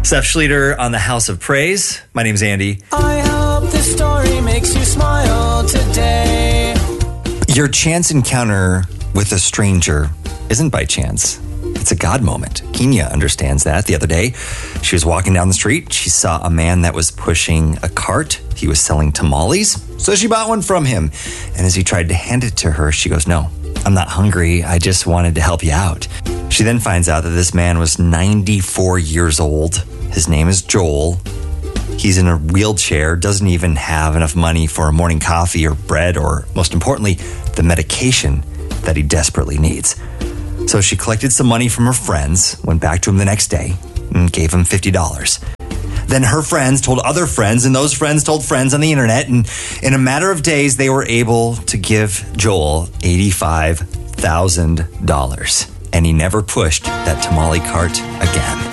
Seth Schleter on the House of Praise. My name's Andy. I hope this story makes you smile today. Your chance encounter with a stranger isn't by chance. It's a God moment. Kenya understands that. The other day, she was walking down the street. She saw a man that was pushing a cart. He was selling tamales. So she bought one from him. And as he tried to hand it to her, she goes, "No, I'm not hungry. I just wanted to help you out." She then finds out that this man was 94 years old. His name is Joel. He's in a wheelchair, doesn't even have enough money for a morning coffee or bread or, most importantly, the medication that he desperately needs. So she collected some money from her friends, went back to him the next day, and gave him $50. Then her friends told other friends, and those friends told friends on the internet, and in a matter of days, they were able to give Joel $85,000. And he never pushed that tamale cart again.